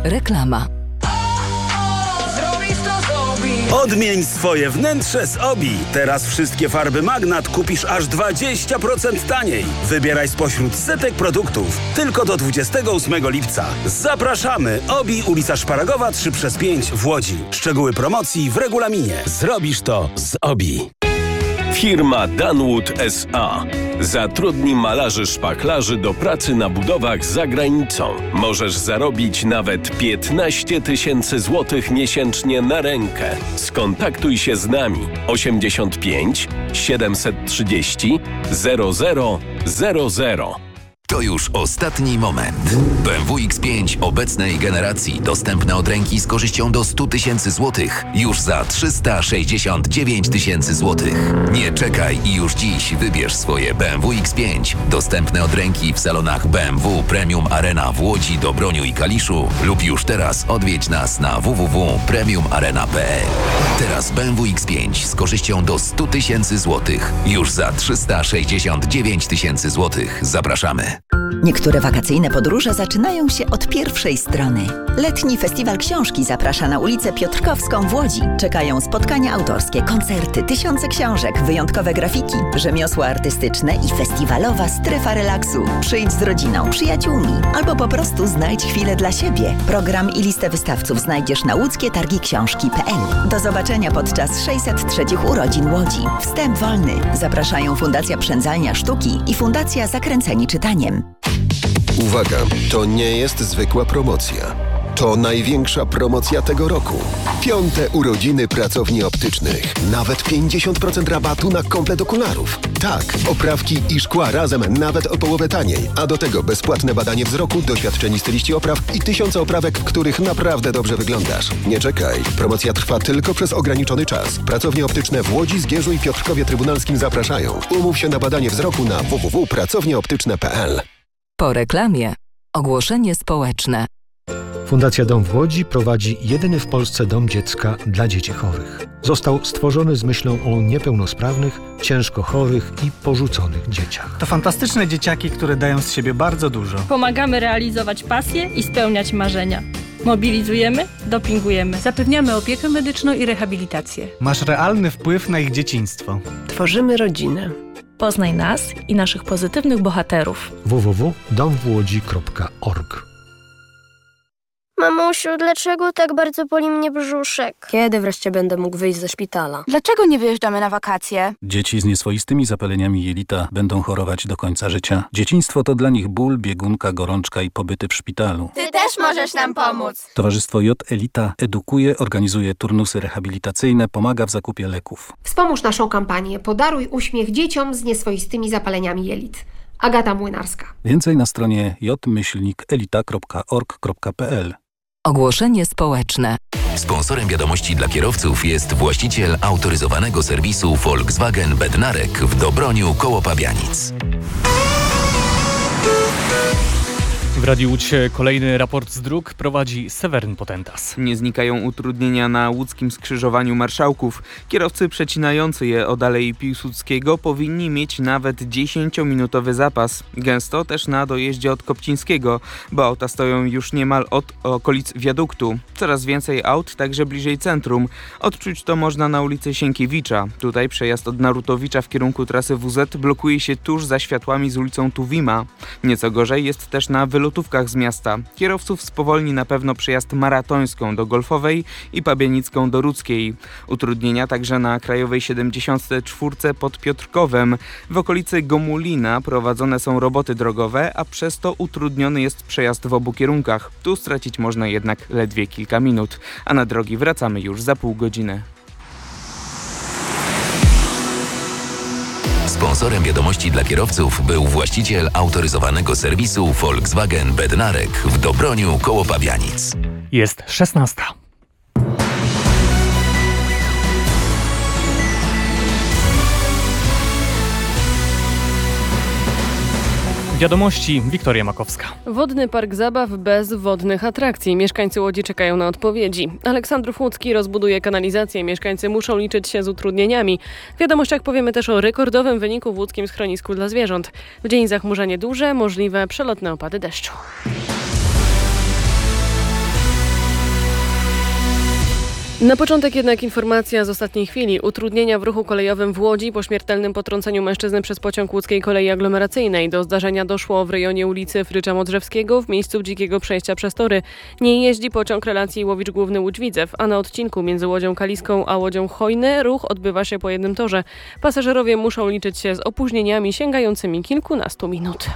Reklama. Odmień swoje wnętrze z Obi. Teraz wszystkie farby Magnat kupisz aż 20% taniej. Wybieraj spośród setek produktów. Tylko do 28 lipca. Zapraszamy! Obi, ulica Szparagowa 3/5 w Łodzi. Szczegóły promocji w regulaminie. Zrobisz to z Obi. Firma Danwood S.A. zatrudni malarzy szpachlarzy do pracy na budowach za granicą. Możesz zarobić nawet 15 000 złotych miesięcznie na rękę. Skontaktuj się z nami 85 730 0000. To już ostatni moment. BMW X5 obecnej generacji dostępne od ręki z korzyścią do 100 000 złotych już za 369 000 złotych. Nie czekaj i już dziś wybierz swoje BMW X5 dostępne od ręki w salonach BMW Premium Arena w Łodzi, Dobroniu i Kaliszu lub już teraz odwiedź nas na www.premiumarena.pl. Teraz BMW X5 z korzyścią do 100 000 złotych już za 369 000 złotych. Zapraszamy. Niektóre wakacyjne podróże zaczynają się od pierwszej strony. Letni Festiwal Książki zaprasza na ulicę Piotrkowską w Łodzi. Czekają spotkania autorskie, koncerty, tysiące książek, wyjątkowe grafiki, rzemiosła artystyczne i festiwalowa strefa relaksu. Przyjdź z rodziną, przyjaciółmi albo po prostu znajdź chwilę dla siebie. Program i listę wystawców znajdziesz na łódzkietargiksiążki.pl. Do zobaczenia podczas 603 urodzin Łodzi. Wstęp wolny. Zapraszają Fundacja Przędzalnia Sztuki i Fundacja Zakręceni Czytaniem. Uwaga, to nie jest zwykła promocja. To największa promocja tego roku. 5. urodziny pracowni optycznych. Nawet 50% rabatu na komplet okularów. Tak, oprawki i szkła razem nawet o połowę taniej. A do tego bezpłatne badanie wzroku, doświadczeni styliści opraw i 1000 oprawek, w których naprawdę dobrze wyglądasz. Nie czekaj. Promocja trwa tylko przez ograniczony czas. Pracownie optyczne w Łodzi, Zgierzu i Piotrkowie Trybunalskim zapraszają. Umów się na badanie wzroku na www.pracownieoptyczne.pl. Po reklamie ogłoszenie społeczne. Fundacja Dom w Łodzi prowadzi jedyny w Polsce dom dziecka dla dzieci chorych. Został stworzony z myślą o niepełnosprawnych, ciężko chorych i porzuconych dzieciach. To fantastyczne dzieciaki, które dają z siebie bardzo dużo. Pomagamy realizować pasje i spełniać marzenia. Mobilizujemy, dopingujemy. Zapewniamy opiekę medyczną i rehabilitację. Masz realny wpływ na ich dzieciństwo. Tworzymy rodzinę. Poznaj nas i naszych pozytywnych bohaterów. www.domwłodzi.org. Mamusiu, dlaczego tak bardzo boli mnie brzuszek? Kiedy wreszcie będę mógł wyjść ze szpitala? Dlaczego nie wyjeżdżamy na wakacje? Dzieci z nieswoistymi zapaleniami jelita będą chorować do końca życia. Dzieciństwo to dla nich ból, biegunka, gorączka i pobyty w szpitalu. Ty też możesz nam pomóc. Towarzystwo J Elita edukuje, organizuje turnusy rehabilitacyjne, pomaga w zakupie leków. Wspomóż naszą kampanię Podaruj uśmiech dzieciom z nieswoistymi zapaleniami jelit. Agata Młynarska. Więcej na stronie j-elita.org.pl. Ogłoszenie społeczne. Sponsorem wiadomości dla kierowców jest właściciel autoryzowanego serwisu Volkswagen Bednarek w Dobroniu koło Pabianic. W Radiu Łódź kolejny raport z dróg prowadzi Seweryn Potentas. Nie znikają utrudnienia na łódzkim skrzyżowaniu Marszałków. Kierowcy przecinający je od Alei Piłsudskiego powinni mieć nawet 10-minutowy zapas. Gęsto też na dojeździe od Kopcińskiego, bo auta stoją już niemal od okolic wiaduktu. Coraz więcej aut także bliżej centrum. Odczuć to można na ulicy Sienkiewicza. Tutaj przejazd od Narutowicza w kierunku trasy WZ blokuje się tuż za światłami z ulicą Tuwima. Nieco gorzej jest też na wylotówkach z miasta. Kierowców spowolni na pewno przejazd Maratońską do Golfowej i Pabianicką do Rudzkiej. Utrudnienia także na Krajowej 74 pod Piotrkowem. W okolicy Gomulina prowadzone są roboty drogowe, a przez to utrudniony jest przejazd w obu kierunkach. Tu stracić można jednak ledwie kilka minut, a na drogi wracamy już za pół godziny. Sponsorem wiadomości dla kierowców był właściciel autoryzowanego serwisu Volkswagen Bednarek w Dobroniu koło Pabianic. Jest 16. Wiadomości, Wiktoria Makowska. Wodny park zabaw bez wodnych atrakcji. Mieszkańcy Łodzi czekają na odpowiedzi. Aleksandrów Łódzki rozbuduje kanalizację. Mieszkańcy muszą liczyć się z utrudnieniami. W wiadomościach powiemy też o rekordowym wyniku w łódzkim schronisku dla zwierząt. W dzień zachmurzenie duże, możliwe przelotne opady deszczu. Na początek jednak informacja z ostatniej chwili. Utrudnienia w ruchu kolejowym w Łodzi po śmiertelnym potrąceniu mężczyzny przez pociąg łódzkiej kolei aglomeracyjnej. Do zdarzenia doszło w rejonie ulicy Frycza Modrzewskiego w miejscu dzikiego przejścia przez tory. Nie jeździ pociąg relacji Łowicz Główny Łódź-Widzew, a na odcinku między Łodzią Kaliską a Łodzią Chojny ruch odbywa się po jednym torze. Pasażerowie muszą liczyć się z opóźnieniami sięgającymi kilkunastu minut.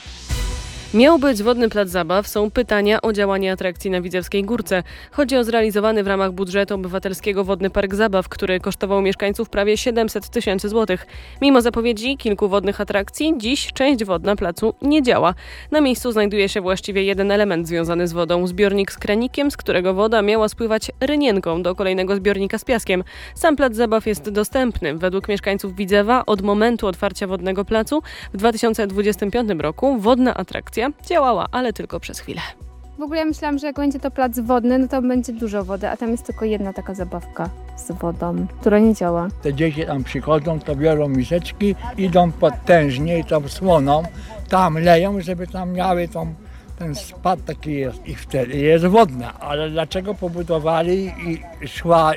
Miał być wodny plac zabaw, są pytania o działanie atrakcji na Widzewskiej Górce. Chodzi o zrealizowany w ramach budżetu obywatelskiego wodny park zabaw, który kosztował mieszkańców prawie 700 tysięcy złotych. Mimo zapowiedzi kilku wodnych atrakcji, dziś część wodna placu nie działa. Na miejscu znajduje się właściwie jeden element związany z wodą. Zbiornik z kranikiem, z którego woda miała spływać rynienką do kolejnego zbiornika z piaskiem. Sam plac zabaw jest dostępny. Według mieszkańców Widzewa od momentu otwarcia wodnego placu w 2025 roku wodna atrakcja działała, ale tylko przez chwilę. W ogóle ja myślałam, że jak będzie to plac wodny, no to będzie dużo wody, a tam jest tylko jedna taka zabawka z wodą, która nie działa. Te dzieci tam przychodzą, to biorą miseczki, idą potężnie i tą słoną, tam leją, żeby tam miały ten spad taki jest i wtedy jest wodna. Ale dlaczego pobudowali i szła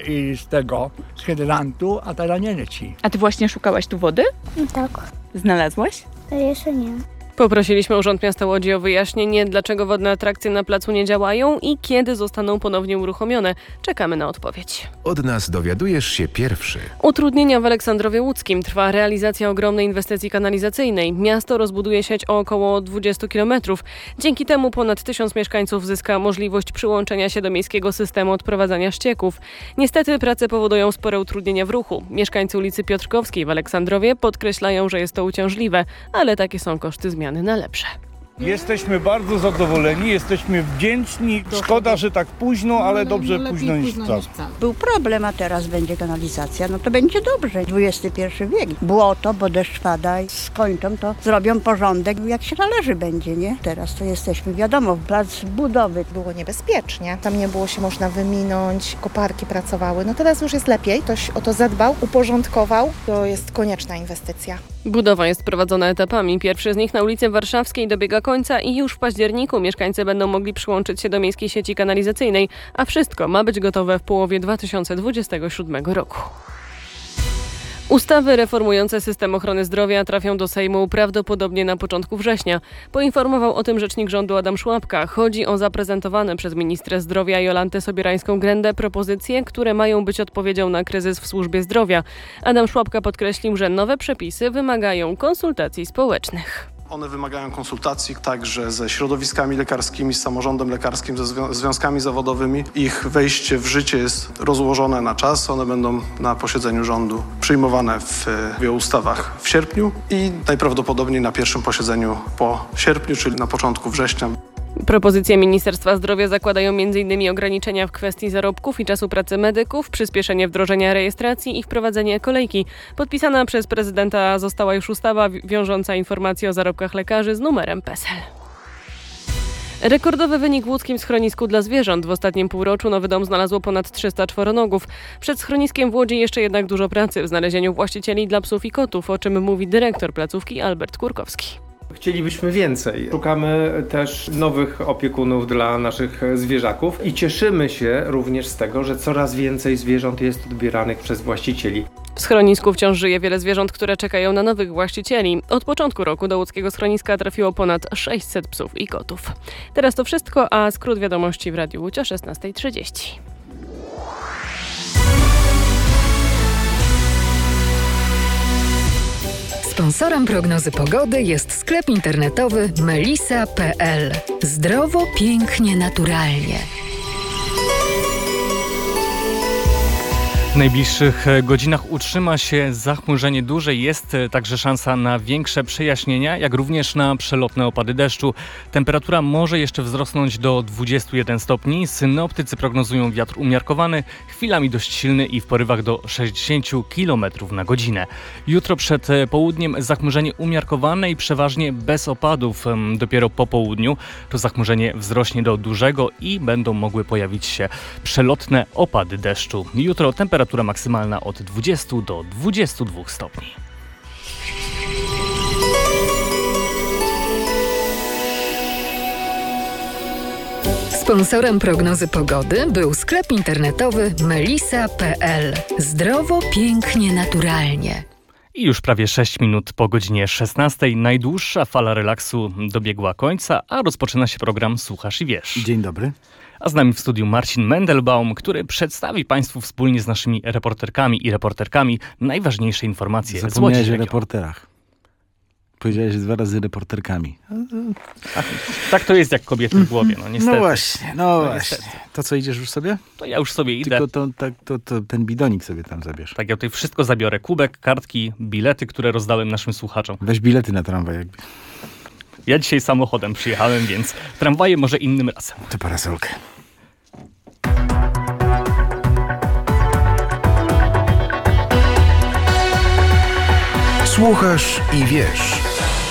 z hydrantu, a teraz nie leci? A ty właśnie szukałaś tu wody? Tak. Znalazłaś? Jeszcze nie. Poprosiliśmy Urząd Miasta Łodzi o wyjaśnienie, dlaczego wodne atrakcje na placu nie działają i kiedy zostaną ponownie uruchomione. Czekamy na odpowiedź. Od nas dowiadujesz się pierwszy. Utrudnienia w Aleksandrowie Łódzkim. Trwa realizacja ogromnej inwestycji kanalizacyjnej. Miasto rozbuduje sieć o około 20 km. Dzięki temu ponad 1000 mieszkańców zyska możliwość przyłączenia się do miejskiego systemu odprowadzania ścieków. Niestety prace powodują spore utrudnienia w ruchu. Mieszkańcy ulicy Piotrkowskiej w Aleksandrowie podkreślają, że jest to uciążliwe, ale takie są koszty zmian na lepsze. Jesteśmy bardzo zadowoleni, jesteśmy wdzięczni. Szkoda, że tak późno, ale dobrze późno niż wcale. Był problem, a teraz będzie kanalizacja, no to będzie dobrze. XXI wiek. Błoto, bo deszcz pada i skończą, to zrobią porządek, jak się należy będzie, nie? Teraz to jesteśmy, wiadomo, plac budowy. Było niebezpiecznie, tam nie było się można wyminąć, koparki pracowały. No teraz już jest lepiej, ktoś o to zadbał, uporządkował. To jest konieczna inwestycja. Budowa jest prowadzona etapami. Pierwszy z nich na ulicy Warszawskiej dobiega końca i już w październiku mieszkańcy będą mogli przyłączyć się do miejskiej sieci kanalizacyjnej, a wszystko ma być gotowe w połowie 2027 roku. Ustawy reformujące system ochrony zdrowia trafią do Sejmu prawdopodobnie na początku września. Poinformował o tym rzecznik rządu Adam Szłapka. Chodzi o zaprezentowane przez ministrę zdrowia Jolantę Sobierajską-Grędę propozycje, które mają być odpowiedzią na kryzys w służbie zdrowia. Adam Szłapka podkreślił, że nowe przepisy wymagają konsultacji społecznych. One wymagają konsultacji także ze środowiskami lekarskimi, z samorządem lekarskim, ze związkami zawodowymi. Ich wejście w życie jest rozłożone na czas. One będą na posiedzeniu rządu przyjmowane w ustawach w sierpniu i najprawdopodobniej na pierwszym posiedzeniu po sierpniu, czyli na początku września. Propozycje Ministerstwa Zdrowia zakładają m.in. ograniczenia w kwestii zarobków i czasu pracy medyków, przyspieszenie wdrożenia rejestracji i wprowadzenie kolejki. Podpisana przez prezydenta została już ustawa wiążąca informacje o zarobkach lekarzy z numerem PESEL. Rekordowy wynik w łódzkim schronisku dla zwierząt. W ostatnim półroczu nowy dom znalazło ponad 300 czworonogów. Przed schroniskiem w Łodzi jeszcze jednak dużo pracy w znalezieniu właścicieli dla psów i kotów, o czym mówi dyrektor placówki Albert Kurkowski. Chcielibyśmy więcej. Szukamy też nowych opiekunów dla naszych zwierzaków i cieszymy się również z tego, że coraz więcej zwierząt jest odbieranych przez właścicieli. W schronisku wciąż żyje wiele zwierząt, które czekają na nowych właścicieli. Od początku roku do łódzkiego schroniska trafiło ponad 600 psów i kotów. Teraz to wszystko, a skrót wiadomości w Radiu Łódź o 16:30. Sponsorem prognozy pogody jest sklep internetowy melisa.pl. Zdrowo, pięknie, naturalnie. W najbliższych godzinach utrzyma się zachmurzenie duże. Jest także szansa na większe przejaśnienia, jak również na przelotne opady deszczu. Temperatura może jeszcze wzrosnąć do 21 stopni. Synoptycy prognozują wiatr umiarkowany, chwilami dość silny i w porywach do 60 km na godzinę. Jutro przed południem zachmurzenie umiarkowane i przeważnie bez opadów. Dopiero po południu to zachmurzenie wzrośnie do dużego i będą mogły pojawić się przelotne opady deszczu. Jutro temperatura maksymalna od 20 do 22 stopni. Sponsorem prognozy pogody był sklep internetowy melisa.pl. Zdrowo, pięknie, naturalnie. I już prawie 6 minut po godzinie 16. Najdłuższa fala relaksu dobiegła końca, a rozpoczyna się program Słuchasz i Wiesz. Dzień dobry. A z nami w studiu Marcin Mendelbaum, który przedstawi Państwu wspólnie z naszymi reporterkami i reporterkami najważniejsze informacje z Łodzi Zapomniałeś o regionu. reporterach. Powiedziałeś 2 razy reporterkami. Tak to jest jak kobiety w głowie, no niestety. No właśnie. Niestety. To co, idziesz już sobie? To ja już sobie idę. Tylko to ten bidonik sobie tam zabierz. Tak, ja tutaj wszystko zabiorę. Kubek, kartki, bilety, które rozdałem naszym słuchaczom. Weź bilety na tramwaj jakby. Ja dzisiaj samochodem przyjechałem, więc tramwaje może innym razem. To parasolkę. Słuchasz i wiesz.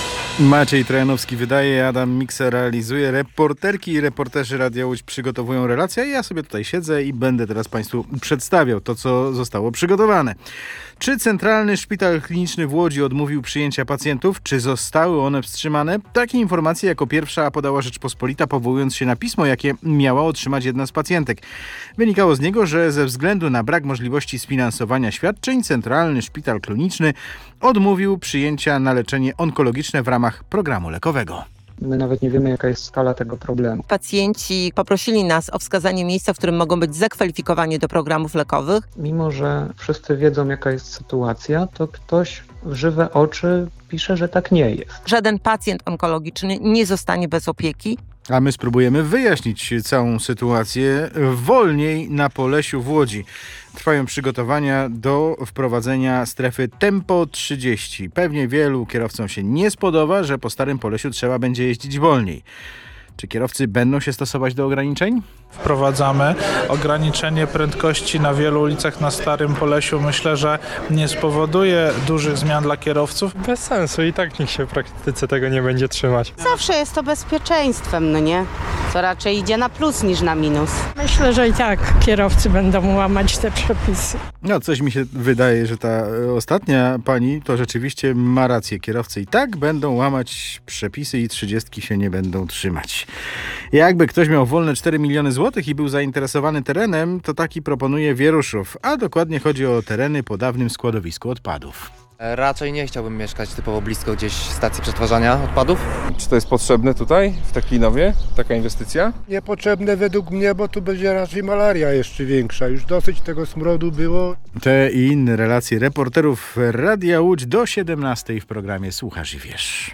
Maciej Trojanowski wydaje, Adam Mikser realizuje, reporterki i reporterzy Radia Łódź przygotowują relacje, a ja sobie tutaj siedzę i będę teraz Państwu przedstawiał to, co zostało przygotowane. Czy Centralny Szpital Kliniczny w Łodzi odmówił przyjęcia pacjentów? Czy zostały one wstrzymane? Takie informacje jako pierwsza podała Rzeczpospolita, powołując się na pismo, jakie miała otrzymać jedna z pacjentek. Wynikało z niego, że ze względu na brak możliwości sfinansowania świadczeń Centralny Szpital Kliniczny odmówił przyjęcia na leczenie onkologiczne w ramach programu lekowego. My nawet nie wiemy, jaka jest skala tego problemu. Pacjenci poprosili nas o wskazanie miejsca, w którym mogą być zakwalifikowani do programów lekowych. Mimo że wszyscy wiedzą, jaka jest sytuacja, to ktoś w żywe oczy pisze, że tak nie jest. Żaden pacjent onkologiczny nie zostanie bez opieki. A my spróbujemy wyjaśnić całą sytuację wolniej na Polesiu w Łodzi. Trwają przygotowania do wprowadzenia strefy Tempo 30. Pewnie wielu kierowcom się nie spodoba, że po Starym Polesiu trzeba będzie jeździć wolniej. Czy kierowcy będą się stosować do ograniczeń? Wprowadzamy ograniczenie prędkości na wielu ulicach na Starym Polesiu. Myślę, że nie spowoduje dużych zmian dla kierowców. Bez sensu, i tak nikt się w praktyce tego nie będzie trzymać. Zawsze jest to bezpieczeństwem, no nie? Co raczej idzie na plus niż na minus. Myślę, że i tak kierowcy będą łamać te przepisy. No, coś mi się wydaje, że ta ostatnia pani to rzeczywiście ma rację. Kierowcy i tak będą łamać przepisy i 30 się nie będą trzymać. Jakby ktoś miał wolne 4 miliony złotych i był zainteresowany terenem, to taki proponuje Wieruszów, a dokładnie chodzi o tereny po dawnym składowisku odpadów. Raczej nie chciałbym mieszkać typowo blisko gdzieś stacji przetwarzania odpadów. Czy to jest potrzebne tutaj, w Teklinowie, taka inwestycja? Niepotrzebne według mnie, bo tu będzie raczej malaria jeszcze większa. Już dosyć tego smrodu było. Te i inne relacje reporterów Radia Łódź do 17 w programie Słuchasz i Wiesz.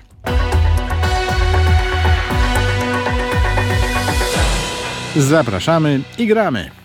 Zapraszamy i gramy.